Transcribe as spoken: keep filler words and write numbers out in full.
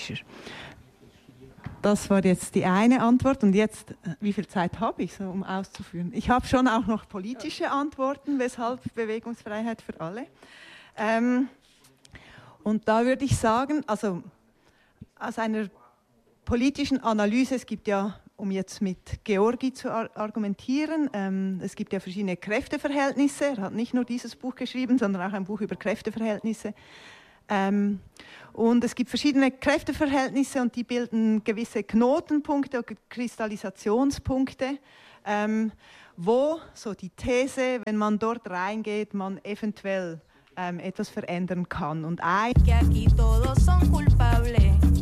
politischer. Das war jetzt die eine Antwort. Und jetzt, wie viel Zeit habe ich, so, um auszuführen? Ich habe schon auch noch politische Antworten, weshalb Bewegungsfreiheit für alle. Ähm, und da würde ich sagen, also aus einer politischen Analyse, es gibt ja, um jetzt mit Georgi zu argumentieren, ähm, es gibt ja verschiedene Kräfteverhältnisse. Er hat nicht nur dieses Buch geschrieben, sondern auch ein Buch über Kräfteverhältnisse. Ähm, und es gibt verschiedene Kräfteverhältnisse und die bilden gewisse Knotenpunkte oder Kristallisationspunkte, ähm, wo so die These, wenn man dort reingeht, man eventuell ähm, etwas verändern kann. Und ein que aquí todos son culpables.